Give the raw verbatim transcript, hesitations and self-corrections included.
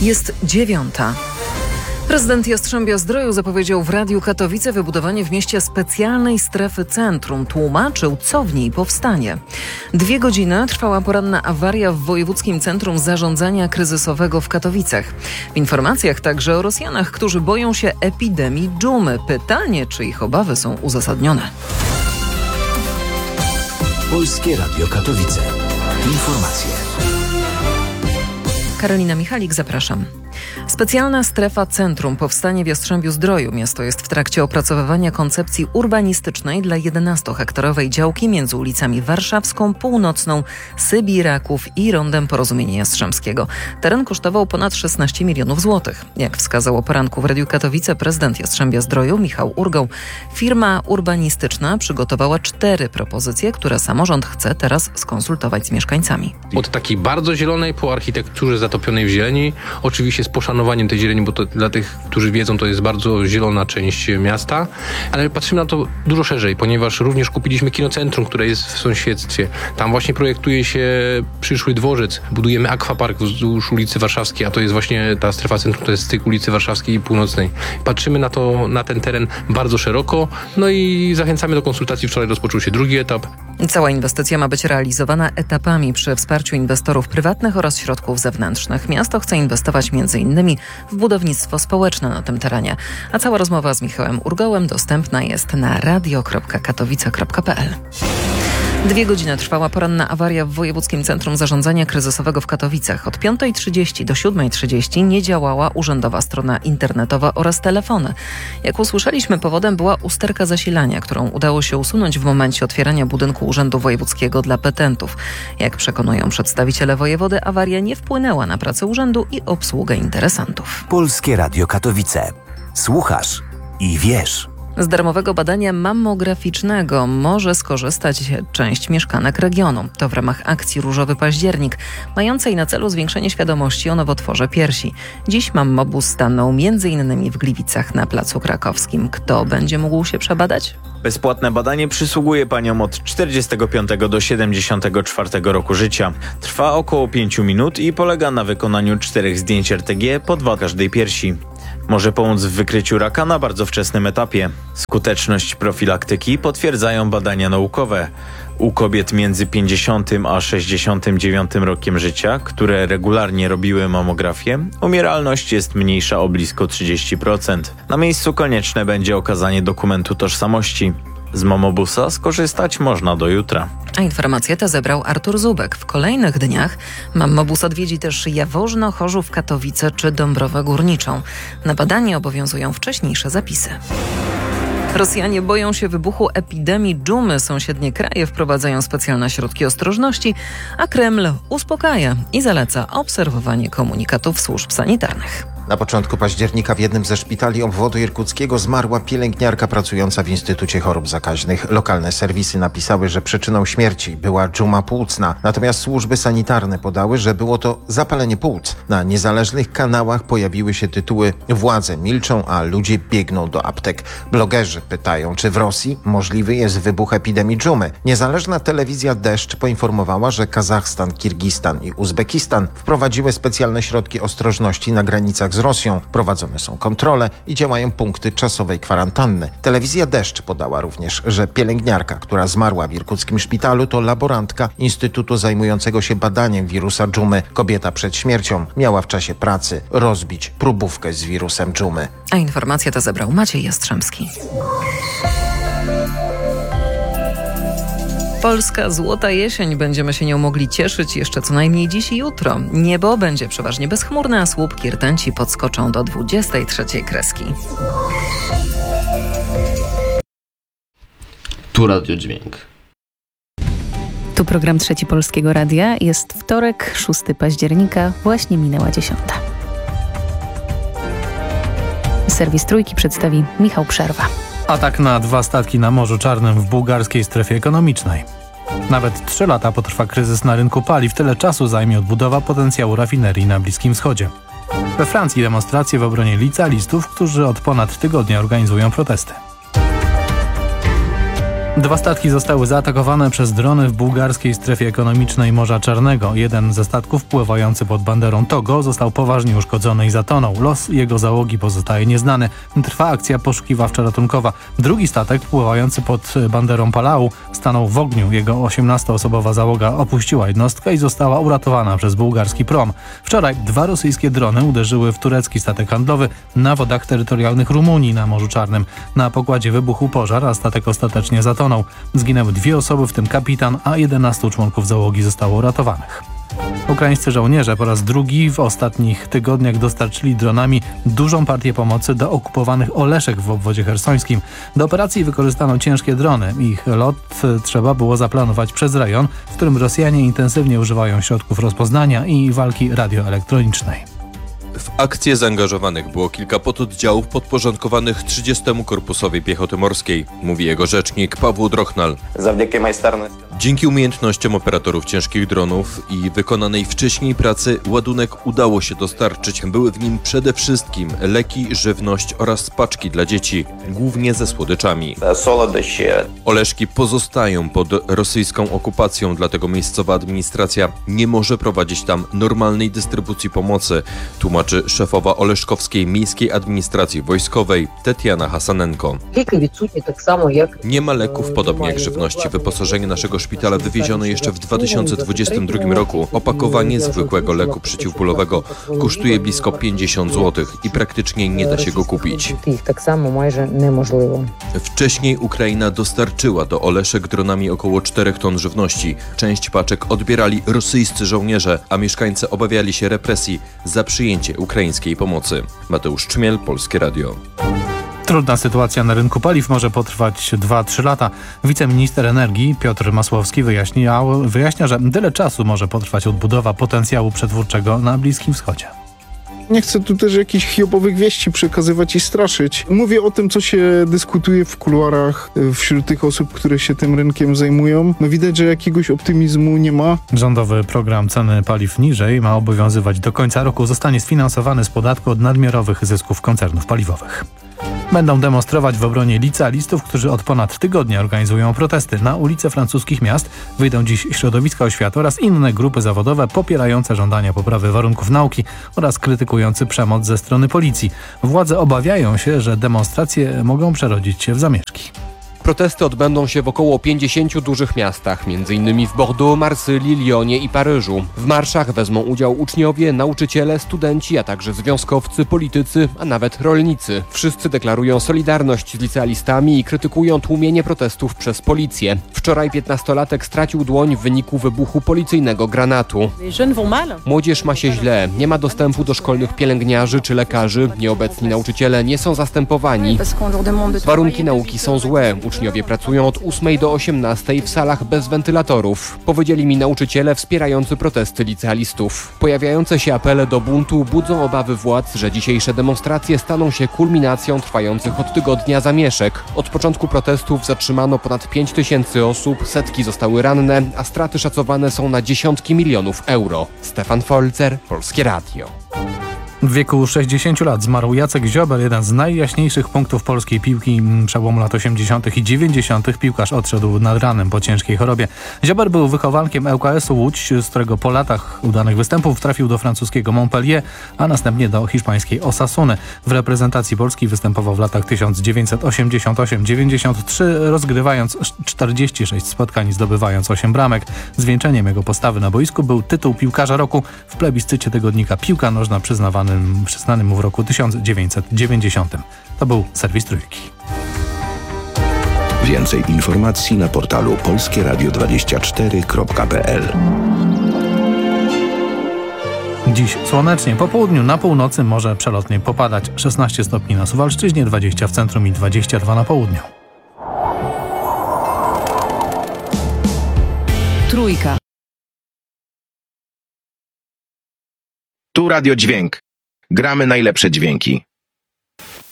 Jest dziewiąta. Prezydent Jastrzębia-Zdroju zapowiedział w Radiu Katowice wybudowanie w mieście specjalnej strefy centrum. Tłumaczył, co w niej powstanie. Dwie godziny trwała poranna awaria w Wojewódzkim Centrum Zarządzania Kryzysowego w Katowicach. W informacjach także o Rosjanach, którzy boją się epidemii dżumy. Pytanie, czy ich obawy są uzasadnione. Polskie Radio Katowice. Informacje. Karolina Michalik, zapraszam. Specjalna strefa centrum powstanie w Jastrzębiu-Zdroju. Miasto jest w trakcie opracowywania koncepcji urbanistycznej dla jedenastokahektarowej działki między ulicami Warszawską, Północną, Sybiraków i Rondem Porozumienia Jastrzębskiego. Teren kosztował ponad szesnaście milionów złotych. Jak wskazał o poranku w Radiu Katowice prezydent Jastrzębia-Zdroju Michał Urgał, firma urbanistyczna przygotowała cztery propozycje, które samorząd chce teraz skonsultować z mieszkańcami. Od takiej bardzo zielonej po architekturze zatopionej w zieleni, oczywiście z poszanowaniem tej zieleni, bo to dla tych, którzy wiedzą, to jest bardzo zielona część miasta, ale patrzymy na to dużo szerzej, ponieważ również kupiliśmy kinocentrum, które jest w sąsiedztwie. Tam właśnie projektuje się przyszły dworzec, budujemy akwapark wzdłuż ulicy Warszawskiej, a to jest właśnie ta strefa centrum, to jest styk ulicy Warszawskiej i Północnej. Patrzymy na to, na ten teren bardzo szeroko, no i zachęcamy do konsultacji. Wczoraj rozpoczął się drugi etap. Cała inwestycja ma być realizowana etapami przy wsparciu inwestorów prywatnych oraz środków zewnętrznych. Miasto chce inwestować między innymi w budownictwo społeczne na tym terenie. A cała rozmowa z Michałem Urgołem dostępna jest na radio kropka katowice kropka p l. Dwie godziny trwała poranna awaria w Wojewódzkim Centrum Zarządzania Kryzysowego w Katowicach. Od piątej trzydzieści do siódmej trzydzieści nie działała urzędowa strona internetowa oraz telefony. Jak usłyszeliśmy, powodem była usterka zasilania, którą udało się usunąć w momencie otwierania budynku Urzędu Wojewódzkiego dla petentów. Jak przekonują przedstawiciele wojewody, awaria nie wpłynęła na pracę urzędu i obsługę interesantów. Polskie Radio Katowice. Słuchasz i wiesz. Z darmowego badania mammograficznego może skorzystać część mieszkanek regionu. To w ramach akcji Różowy Październik, mającej na celu zwiększenie świadomości o nowotworze piersi. Dziś mammobus stanął między innymi w Gliwicach na Placu Krakowskim. Kto będzie mógł się przebadać? Bezpłatne badanie przysługuje paniom od czterdziestego piątego do siedemdziesiątego czwartego roku życia. Trwa około pięciu minut i polega na wykonaniu czterech zdjęć R T G po dwa każdej piersi. Może pomóc w wykryciu raka na bardzo wczesnym etapie. Skuteczność profilaktyki potwierdzają badania naukowe. U kobiet między pięćdziesiątym a sześćdziesiątym dziewiątym rokiem życia, które regularnie robiły mamografię, umieralność jest mniejsza o blisko trzydzieści procent. Na miejscu konieczne będzie okazanie dokumentu tożsamości. Z mammobusa skorzystać można do jutra. A informację tę zebrał Artur Zubek. W kolejnych dniach mammobus odwiedzi też Jaworzno, Chorzów, Katowice czy Dąbrowę Górniczą. Na badanie obowiązują wcześniejsze zapisy. Rosjanie boją się wybuchu epidemii dżumy. Sąsiednie kraje wprowadzają specjalne środki ostrożności, a Kreml uspokaja i zaleca obserwowanie komunikatów służb sanitarnych. Na początku października w jednym ze szpitali obwodu irkuckiego zmarła pielęgniarka pracująca w Instytucie Chorób Zakaźnych. Lokalne serwisy napisały, że przyczyną śmierci była dżuma płucna. Natomiast służby sanitarne podały, że było to zapalenie płuc. Na niezależnych kanałach pojawiły się tytuły "Władze milczą, a ludzie biegną do aptek". Blogerzy pytają, czy w Rosji możliwy jest wybuch epidemii dżumy. Niezależna telewizja Deszcz poinformowała, że Kazachstan, Kirgistan i Uzbekistan wprowadziły specjalne środki ostrożności na granicach z Rosją. Prowadzone są kontrole i działają punkty czasowej kwarantanny. Telewizja Deszcz podała również, że pielęgniarka, która zmarła w irkuckim szpitalu, to laborantka Instytutu zajmującego się badaniem wirusa dżumy. Kobieta przed śmiercią miała w czasie pracy rozbić próbówkę z wirusem dżumy. A informację tę zebrał Maciej Jastrzębski. Polska złota jesień. Będziemy się nią mogli cieszyć jeszcze co najmniej dziś i jutro. Niebo będzie przeważnie bezchmurne, a słupki rtęci podskoczą do dwudziestej trzeciej kreski. Tu Radiodźwięk. Tu program Trzeci Polskiego Radia. Jest wtorek, szóstego października, właśnie minęła dziesiąta. Serwis Trójki przedstawi Michał Przerwa. Atak na dwa statki na Morzu Czarnym w bułgarskiej strefie ekonomicznej. Nawet trzy lata potrwa kryzys na rynku paliw, tyle czasu zajmie odbudowa potencjału rafinerii na Bliskim Wschodzie. We Francji demonstracje w obronie licealistów, którzy od ponad tygodnia organizują protesty. Dwa statki zostały zaatakowane przez drony w bułgarskiej strefie ekonomicznej Morza Czarnego. Jeden ze statków pływający pod banderą Togo został poważnie uszkodzony i zatonął. Los jego załogi pozostaje nieznany. Trwa akcja poszukiwawczo-ratunkowa. Drugi statek pływający pod banderą Palau stanął w ogniu. Jego osiemnastoosobowa załoga opuściła jednostkę i została uratowana przez bułgarski prom. Wczoraj dwa rosyjskie drony uderzyły w turecki statek handlowy na wodach terytorialnych Rumunii na Morzu Czarnym. Na pokładzie wybuchł pożar, a statek ostatecznie zatonął. Zginęły dwie osoby, w tym kapitan, a jedenastu członków załogi zostało uratowanych. Ukraińscy żołnierze po raz drugi w ostatnich tygodniach dostarczyli dronami dużą partię pomocy do okupowanych Oleszek w obwodzie chersońskim. Do operacji wykorzystano ciężkie drony. Ich lot trzeba było zaplanować przez rejon, w którym Rosjanie intensywnie używają środków rozpoznania i walki radioelektronicznej. W akcję zaangażowanych było kilka pododdziałów podporządkowanych trzydziestemu Korpusowi Piechoty Morskiej, mówi jego rzecznik Paweł Drochnal. Dzięki umiejętnościom operatorów ciężkich dronów i wykonanej wcześniej pracy ładunek udało się dostarczyć. Były w nim przede wszystkim leki, żywność oraz paczki dla dzieci, głównie ze słodyczami. Oleszki pozostają pod rosyjską okupacją, dlatego miejscowa administracja nie może prowadzić tam normalnej dystrybucji pomocy, tłumaczy szefowa Oleszkowskiej Miejskiej Administracji Wojskowej Tetiana Hasanenko. Nie ma leków, podobnie jak żywności. Wyposażenie naszego szpitala wywieziono jeszcze w dwa tysiące dwudziestym drugim roku. Opakowanie zwykłego leku przeciwbólowego kosztuje blisko pięćdziesiąt złotych i praktycznie nie da się go kupić. Wcześniej Ukraina dostarczyła do Oleszek dronami około czterech ton żywności. Część paczek odbierali rosyjscy żołnierze, a mieszkańcy obawiali się represji za przyjęcie ukraińskiej pomocy. Mateusz Czmiel, Polskie Radio. Trudna sytuacja na rynku paliw może potrwać dwa trzy lata. Wiceminister energii Piotr Masłowski wyjaśnia, wyjaśnia, że tyle czasu może potrwać odbudowa potencjału przetwórczego na Bliskim Wschodzie. Nie chcę tu też jakichś hiobowych wieści przekazywać i straszyć. Mówię o tym, co się dyskutuje w kuluarach wśród tych osób, które się tym rynkiem zajmują. No widać, że jakiegoś optymizmu nie ma. Rządowy program ceny paliw niżej ma obowiązywać do końca roku. Zostanie sfinansowany z podatku od nadmiarowych zysków koncernów paliwowych. Będą demonstrować w obronie licealistów, którzy od ponad tygodnia organizują protesty. Na ulice francuskich miast wyjdą dziś środowiska oświaty oraz inne grupy zawodowe popierające żądania poprawy warunków nauki oraz krytykujący przemoc ze strony policji. Władze obawiają się, że demonstracje mogą przerodzić się w zamieszki. Protesty odbędą się w około pięćdziesięciu dużych miastach, między innymi w Bordeaux, Marsylii, Lyonie i Paryżu. W marszach wezmą udział uczniowie, nauczyciele, studenci, a także związkowcy, politycy, a nawet rolnicy. Wszyscy deklarują solidarność z licealistami i krytykują tłumienie protestów przez policję. Wczoraj piętnastolatek stracił dłoń w wyniku wybuchu policyjnego granatu. Młodzież ma się źle, nie ma dostępu do szkolnych pielęgniarzy czy lekarzy, nieobecni nauczyciele nie są zastępowani. Warunki nauki są złe. Uczniowie pracują od ósmej do osiemnastej w salach bez wentylatorów. Powiedzieli mi nauczyciele wspierający protesty licealistów. Pojawiające się apele do buntu budzą obawy władz, że dzisiejsze demonstracje staną się kulminacją trwających od tygodnia zamieszek. Od początku protestów zatrzymano ponad pięć tysięcy osób, setki zostały ranne, a straty szacowane są na dziesiątki milionów euro. Stefan Folzer, Polskie Radio. W wieku sześćdziesięciu lat zmarł Jacek Ziober, jeden z najjaśniejszych punktów polskiej piłki przełomu lat osiemdziesiątych i dziewięćdziesiątych. Piłkarz odszedł nad ranem po ciężkiej chorobie. Ziober był wychowankiem L K S-u Łódź, z którego po latach udanych występów trafił do francuskiego Montpellier, a następnie do hiszpańskiej Osasuny. W reprezentacji Polski występował w latach tysiąc dziewięćset osiemdziesiąt osiem do dziewięćdziesiąt trzy, rozgrywając czterdzieści sześć spotkań i zdobywając osiem bramek. Zwieńczeniem jego postawy na boisku był tytuł piłkarza roku w plebiscycie tygodnika Piłka Nożna przyznawany przyznany mu w roku tysiąc dziewięćset dziewięćdziesiątym. To był serwis Trójki. Więcej informacji na portalu polskie radio dwadzieścia cztery kropka p l. Dziś słonecznie, po południu na północy może przelotnie popadać. szesnaście stopni na Suwalszczyźnie, dwadzieścia w centrum i dwadzieścia dwa na południu. Trójka. Tu Radio Dźwięk. Gramy najlepsze dźwięki.